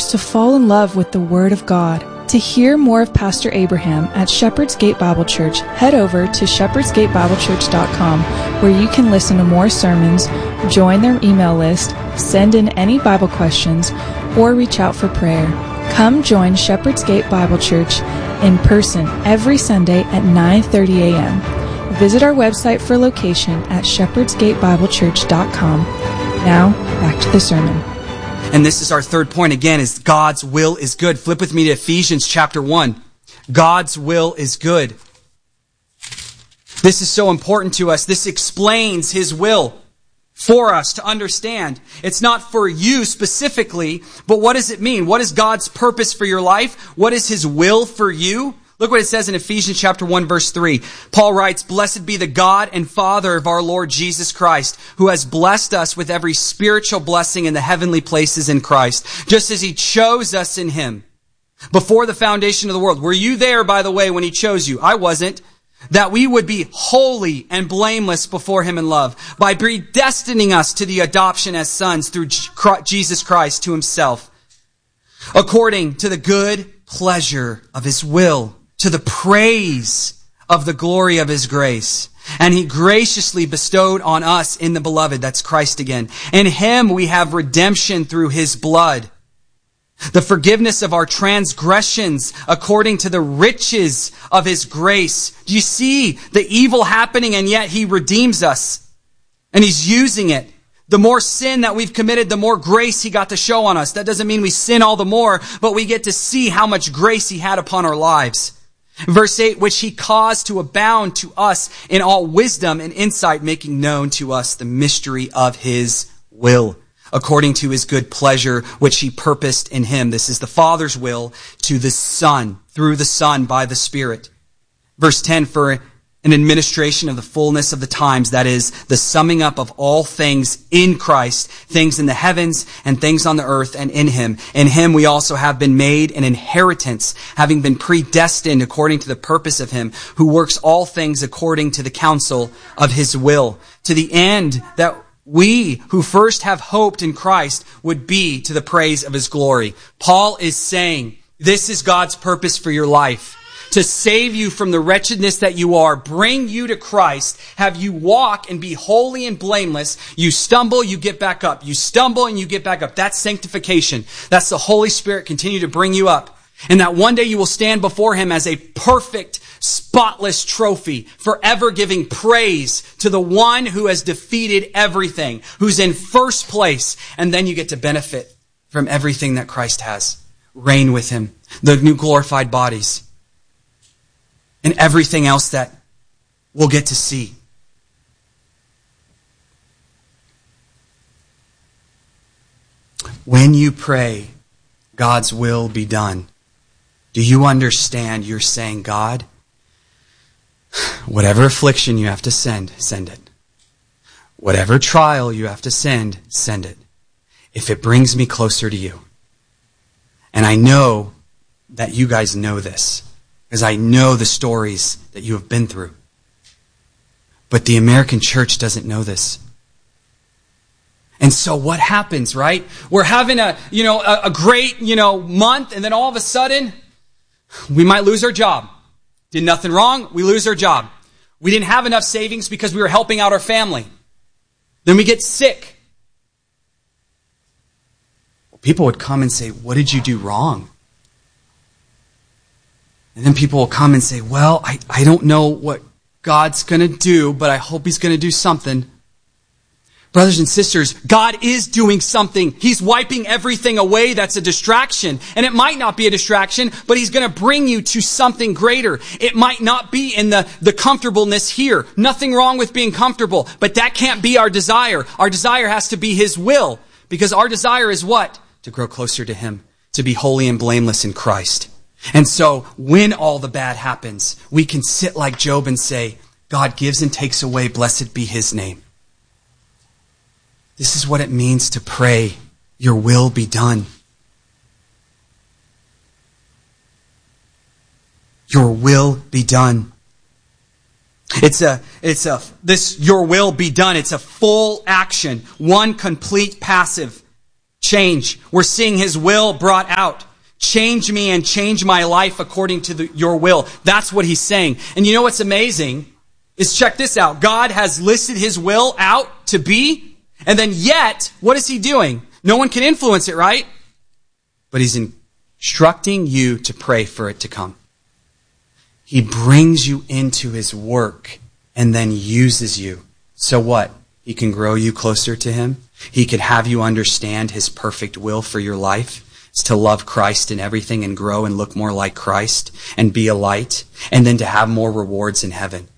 is to fall in love with the Word of God. To hear more of Pastor Abraham at Shepherd's Gate Bible Church, head over to shepherdsgatebiblechurch.com, where you can listen to more sermons, join their email list, send in any Bible questions, or reach out for prayer. Come join Shepherd's Gate Bible Church in person every Sunday at 9:30 a.m. Visit our website for location at shepherdsgatebiblechurch.com. Now, back to the sermon. And this is our third point again, is God's will is good. Flip with me to Ephesians chapter 1. God's will is good. This is so important to us. This explains His will for us to understand. It's not for you specifically, but what does it mean? What is God's purpose for your life? What is His will for you? Look what it says in Ephesians chapter 1, verse 3. Paul writes, "Blessed be the God and Father of our Lord Jesus Christ, who has blessed us with every spiritual blessing in the heavenly places in Christ, just as He chose us in Him before the foundation of the world." Were you there, by the way, when He chose you? I wasn't. "That we would be holy and blameless before Him in love, by predestining us to the adoption as sons through Jesus Christ to Himself, according to the good pleasure of His will, to the praise of the glory of His grace. And He graciously bestowed on us in the Beloved," that's Christ again, "in Him we have redemption through His blood, the forgiveness of our transgressions according to the riches of His grace." Do you see the evil happening, and yet He redeems us? And He's using it. The more sin that we've committed, the more grace He got to show on us. That doesn't mean we sin all the more, but we get to see how much grace He had upon our lives. Verse 8, "which He caused to abound to us in all wisdom and insight, making known to us the mystery of His will, according to His good pleasure, which He purposed in Him." This is the Father's will to the Son, through the Son by the Spirit. Verse 10, "for an administration of the fullness of the times," that is, the summing up of all things in Christ, things in the heavens and things on the earth and in Him. "In Him we also have been made an inheritance, having been predestined according to the purpose of Him, who works all things according to the counsel of His will, to the end that we who first have hoped in Christ would be to the praise of His glory." Paul is saying, this is God's purpose for your life. To save you from the wretchedness that you are, bring you to Christ, have you walk and be holy and blameless. You stumble, you get back up. You stumble and you get back up. That's sanctification. That's the Holy Spirit continue to bring you up. And that one day you will stand before Him as a perfect, spotless trophy, forever giving praise to the one who has defeated everything, who's in first place. And then you get to benefit from everything that Christ has. Reign with Him, the new glorified bodies, and everything else that we'll get to see. When you pray, God's will be done, do you understand you're saying, God, whatever affliction you have to send, send it. Whatever trial you have to send, send it. If it brings me closer to you. And I know that you guys know this, because I know the stories that you have been through. But the American church doesn't know this. And so what happens, right? We're having a great, month, and then all of a sudden, we might lose our job. Did nothing wrong, we lose our job. We didn't have enough savings because we were helping out our family. Then we get sick. Well, people would come and say, what did you do wrong? And then people will come and say, well, I don't know what God's going to do, but I hope He's going to do something. Brothers and sisters, God is doing something. He's wiping everything away that's a distraction. And it might not be a distraction, but He's going to bring you to something greater. It might not be in the comfortableness here. Nothing wrong with being comfortable, but that can't be our desire. Our desire has to be His will, because our desire is what? To grow closer to Him, to be holy and blameless in Christ. And so when all the bad happens, we can sit like Job and say, God gives and takes away, blessed be His name. This is what it means to pray, your will be done. Your will be done. This your will be done. It's a full action, one complete passive change. We're seeing his will brought out. Change me and change my life according to your will. That's what he's saying. And you know what's amazing is, check this out. God has listed his will out to be, and then yet, what is he doing? No one can influence it, right? But he's instructing you to pray for it to come. He brings you into his work and then uses you. So what? He can grow you closer to him. He can have you understand his perfect will for your life. It's to love Christ in everything and grow and look more like Christ and be a light, and then to have more rewards in heaven.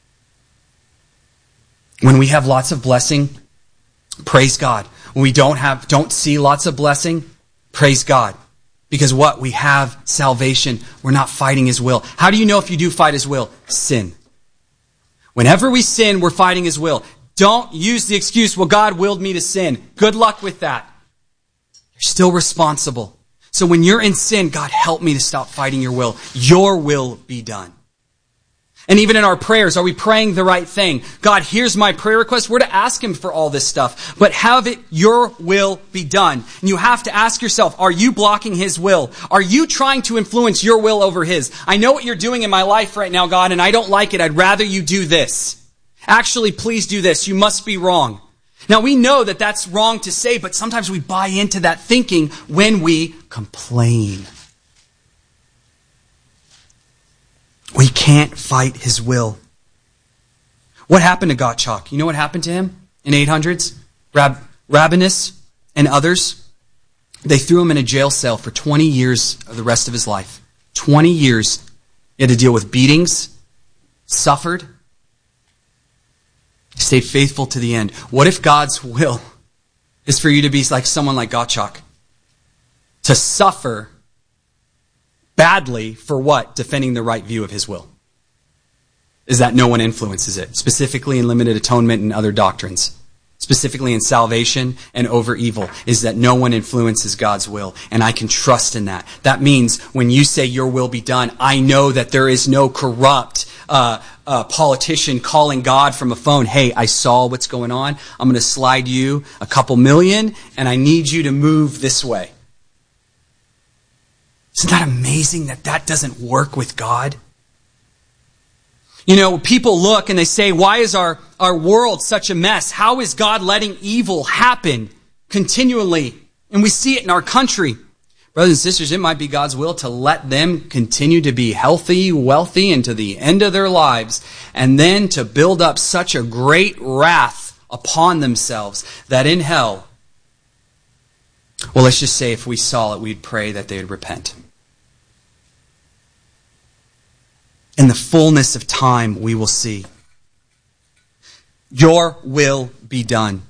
When we have lots of blessing, praise God. When we don't see lots of blessing, praise God. Because what? We have salvation. We're not fighting his will. How do you know if you do fight his will? Sin. Whenever we sin, we're fighting his will. Don't use the excuse, well, God willed me to sin. Good luck with that. You're still responsible. So when you're in sin, God, help me to stop fighting your will. Your will be done. And even in our prayers, are we praying the right thing? God, here's my prayer request. We're to ask him for all this stuff, but have it your will be done. And you have to ask yourself, are you blocking his will? Are you trying to influence your will over his? I know what you're doing in my life right now, God, and I don't like it. I'd rather you do this. Actually, please do this. You must be wrong. Now, we know that that's wrong to say, but sometimes we buy into that thinking when we complain. We can't fight his will. What happened to Gottschalk? You know what happened to him in 800s? Rabanus and others, they threw him in a jail cell for 20 years of the rest of his life. 20 years. He had to deal with beatings, suffered. He stayed faithful to the end. What if God's will is for you to be like someone like Gottschalk? To suffer badly for what? Defending the right view of his will. Is that no one influences it, specifically in limited atonement and other doctrines. Specifically in salvation and over evil, is that no one influences God's will. And I can trust in that. That means when you say your will be done, I know that there is no corrupt politician calling God from a phone, hey, I saw what's going on. I'm going to slide you a couple million, and I need you to move this way. Isn't that amazing that that doesn't work with God? You know, people look and they say, why is our world such a mess? How is God letting evil happen continually? And we see it in our country. Brothers and sisters, it might be God's will to let them continue to be healthy, wealthy, and to the end of their lives, and then to build up such a great wrath upon themselves that in hell, well, let's just say if we saw it, we'd pray that they would repent. In the fullness of time, we will see. Your will be done.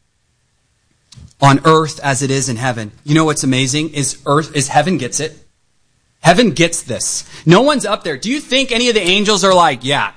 On earth as it is in heaven. You know what's amazing? Is heaven gets it. Heaven gets this. No one's up there. Do you think any of the angels are like, yeah.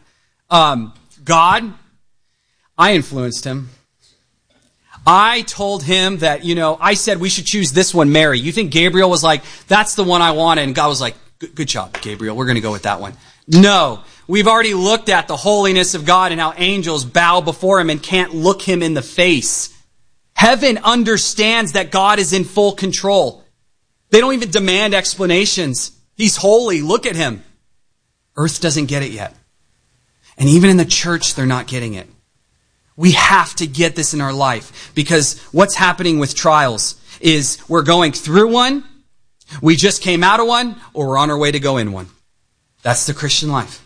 God, I influenced him. I told him that, I said we should choose this one, Mary. You think Gabriel was like, that's the one I wanted, and God was like, good job, Gabriel. We're going to go with that one. No. We've already looked at the holiness of God and how angels bow before him and can't look him in the face. Heaven understands that God is in full control. They don't even demand explanations. He's holy. Look at him. Earth doesn't get it yet. And even in the church, they're not getting it. We have to get this in our life, because what's happening with trials is we're going through one, we just came out of one, or we're on our way to go in one. That's the Christian life.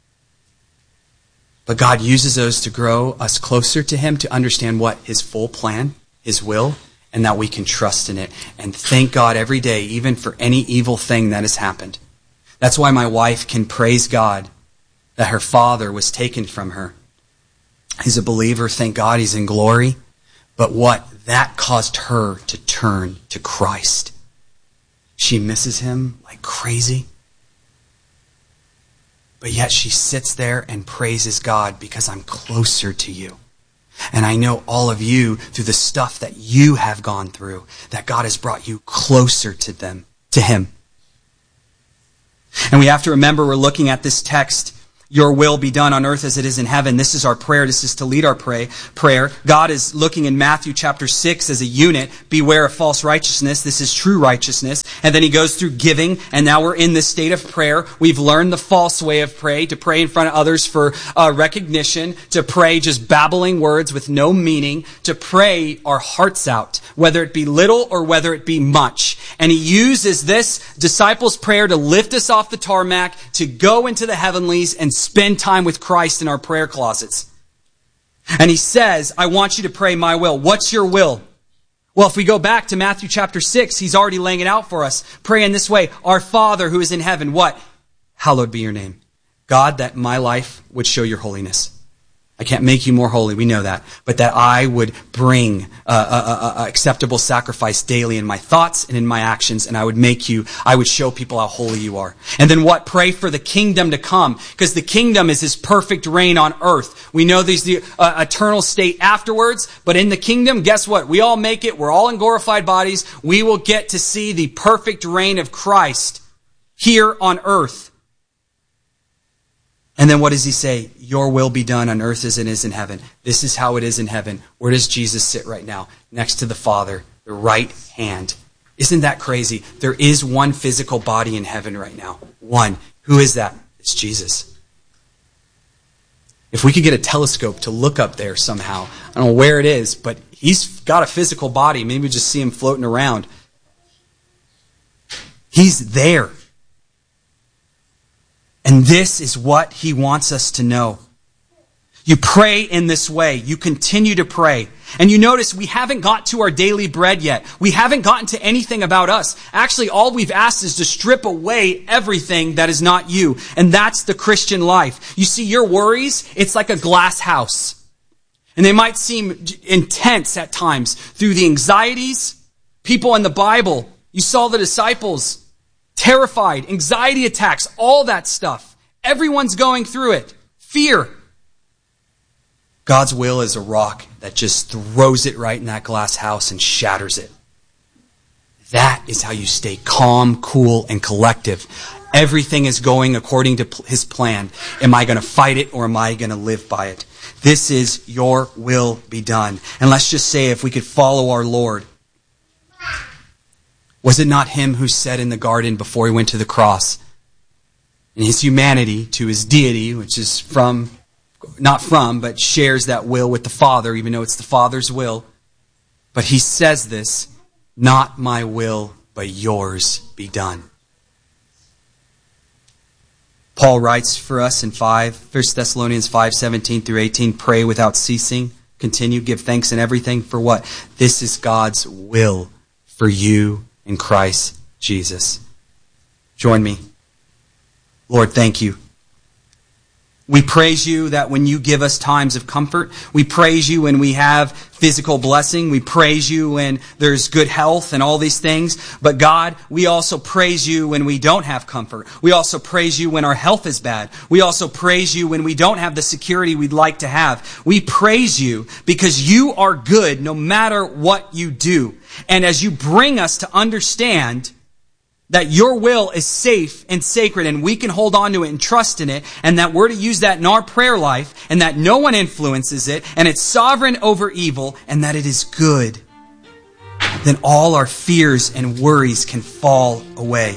But God uses those to grow us closer to him, to understand what? His full plan, his will, and that we can trust in it. And thank God every day, even for any evil thing that has happened. That's why my wife can praise God that her father was taken from her. He's a believer, thank God, he's in glory. But what? That caused her to turn to Christ. She misses him like crazy. But yet she sits there and praises God because I'm closer to you. And I know all of you, through the stuff that you have gone through, that God has brought you closer to him. And we have to remember, we're looking at this text. Your will be done on earth as it is in heaven. This is our prayer. This is to lead our prayer. God is looking in Matthew chapter 6 as a unit. Beware of false righteousness. This is true righteousness. And then he goes through giving. And now we're in this state of prayer. We've learned the false way of prayer, to pray in front of others for recognition, to pray just babbling words with no meaning, to pray our hearts out, whether it be little or whether it be much. And he uses this disciples' prayer to lift us off the tarmac, to go into the heavenlies and spend time with Christ in our prayer closets. And he says, I want you to pray my will. What's your will? Well, if we go back to Matthew chapter 6, he's already laying it out for us. Pray in this way. Our Father who is in heaven, what? Hallowed be your name. God, that my life would show your holiness. I can't make you more holy, we know that. But that I would bring acceptable sacrifice daily in my thoughts and in my actions, and I would show people how holy you are. And then what? Pray for the kingdom to come, because the kingdom is his perfect reign on earth. We know there's the eternal state afterwards, but in the kingdom, guess what? We all make it. We're all in glorified bodies. We will get to see the perfect reign of Christ here on earth. And then what does he say? Your will be done on earth as it is in heaven. This is how it is in heaven. Where does Jesus sit right now? Next to the Father, the right hand. Isn't that crazy? There is one physical body in heaven right now. One. Who is that? It's Jesus. If we could get a telescope to look up there somehow, I don't know where it is, but he's got a physical body. Maybe we just see him floating around. He's there. And this is what he wants us to know. You pray in this way. You continue to pray. And you notice we haven't got to our daily bread yet. We haven't gotten to anything about us. Actually, all we've asked is to strip away everything that is not you. And that's the Christian life. You see, your worries, it's like a glass house. And they might seem intense at times through the anxieties. People in the Bible, you saw the disciples terrified, anxiety attacks, all that stuff. Everyone's going through it. Fear. God's will is a rock that just throws it right in that glass house and shatters it. That is how you stay calm, cool, and collective. Everything is going according to his plan. Am I going to fight it or am I going to live by it? This is your will be done. And let's just say if we could follow our Lord. Was it not him who said in the garden before he went to the cross, in his humanity to his deity, which is but shares that will with the Father, even though it's the Father's will. But he says this, not my will, but yours be done. Paul writes for us in 1 Thessalonians 5:17 through 18, pray without ceasing, continue, give thanks in everything for what? This is God's will for you in Christ Jesus. Join me. Lord, thank you. We praise you that when you give us times of comfort, we praise you when we have physical blessing, we praise you when there's good health and all these things. But God, we also praise you when we don't have comfort. We also praise you when our health is bad. We also praise you when we don't have the security we'd like to have. We praise you because you are good no matter what you do. And as you bring us to understand that your will is safe and sacred and we can hold on to it and trust in it, and that we're to use that in our prayer life, and that no one influences it, and it's sovereign over evil, and that it is good, then all our fears and worries can fall away.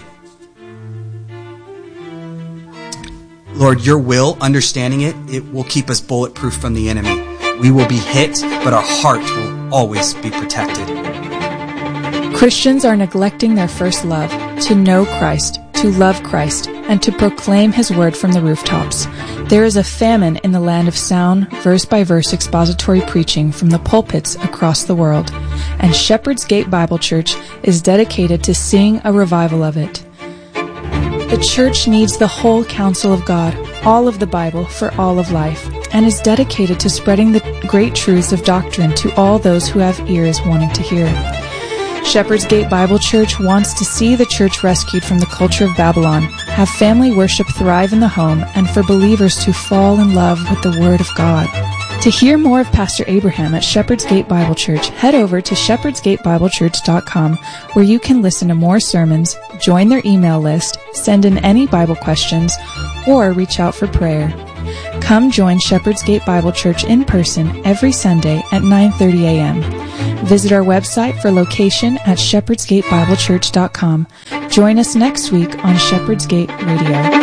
Lord, your will, understanding it, it will keep us bulletproof from the enemy. We will be hit, but our heart will always be protected. Christians are neglecting their first love, to know Christ, to love Christ, and to proclaim his word from the rooftops. There is a famine in the land of sound, verse-by-verse expository preaching from the pulpits across the world, and Shepherd's Gate Bible Church is dedicated to seeing a revival of it. The church needs the whole counsel of God, all of the Bible for all of life, and is dedicated to spreading the great truths of doctrine to all those who have ears wanting to hear. Shepherd's Gate Bible Church wants to see the church rescued from the culture of Babylon, have family worship thrive in the home, and for believers to fall in love with the Word of God. To hear more of Pastor Abraham at Shepherd's Gate Bible Church, head over to shepherdsgatebiblechurch.com, where you can listen to more sermons, join their email list, send in any Bible questions, or reach out for prayer. Come join Shepherd's Gate Bible Church in person every Sunday at 9:30 a.m. Visit our website for location at shepherdsgatebiblechurch.com. Join us next week on Shepherd's Gate Radio.